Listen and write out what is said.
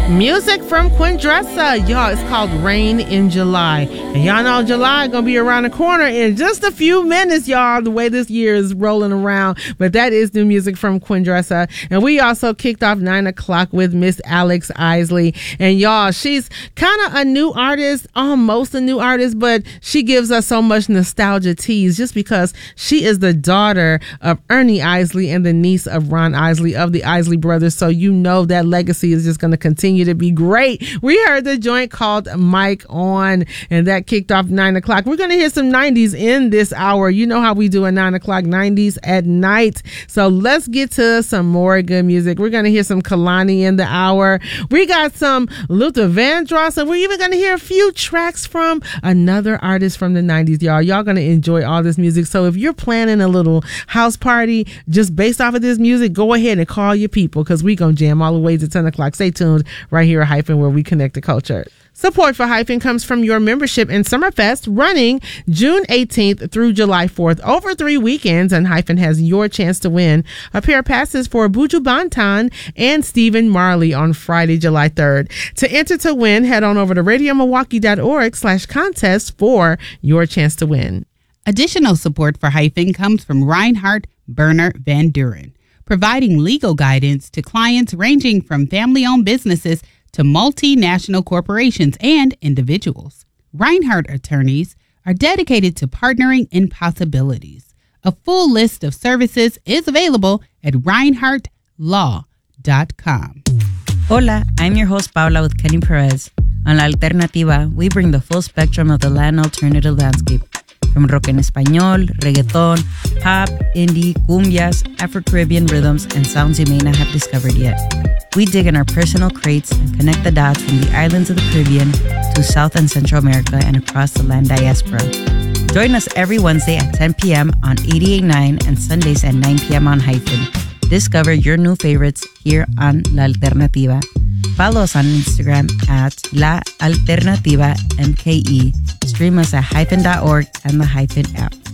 Music from Quindressa. Y'all, it's called Rain in July. And y'all know July gonna be around the corner in just a few minutes, y'all, the way this year is rolling around. But that is new music from Quindressa. And we also kicked off 9 o'clock with Miss Alex Isley. And y'all, she's kind of a new artist, almost a new artist, but she gives us so much nostalgia tease just because she is the daughter of Ernie Isley and the niece of Ron Isley of the Isley Brothers. So you know that legacy is just going to continue to be great. We heard the joint called Mike On, and that kicked off 9 o'clock. We're going to hear some 90s in this hour. You know how we do a 9 o'clock 90s at night. So let's get to some more good music. We're going to hear some Kalani in the hour. We got some Luther Vandross, and we're even going to hear a few tracks from another artist from the 90s, y'all. Y'all going to enjoy all this music. So if you're planning a little house party just based off of this music, go ahead and call your people because we going to jam all the way to 10 o'clock. Stay tuned right here at Hyphen, where we connect the culture. Support for Hyphen comes from your membership in Summerfest running June 18th through July 4th over 3 weekends, and Hyphen has your chance to win a pair of passes for Buju Banton and Stephen Marley on Friday, July 3rd. To enter to win, head on over to radiomilwaukee.org/contest for your chance to win. Additional support for Hyphen comes from Reinhardt Berner Van Duren, providing legal guidance to clients ranging from family-owned businesses to multinational corporations and individuals. Reinhardt attorneys are dedicated to partnering in possibilities. A full list of services is available at reinhardtlaw.com. Hola, I'm your host Paula with Kenny Perez. On La Alternativa, we bring the full spectrum of the Latin alternative landscape. From rock en español, reggaeton, pop, indie, cumbias, Afro-Caribbean rhythms, and sounds you may not have discovered yet. We dig in our personal crates and connect the dots from the islands of the Caribbean to South and Central America and across the land diaspora. Join us every Wednesday at 10 p.m. on 88.9 and Sundays at 9 p.m. on Hyphen. Discover your new favorites here on La Alternativa. Follow us on Instagram at La Alternativa MKE. Stream us at hyphen.org and the Hyphen app.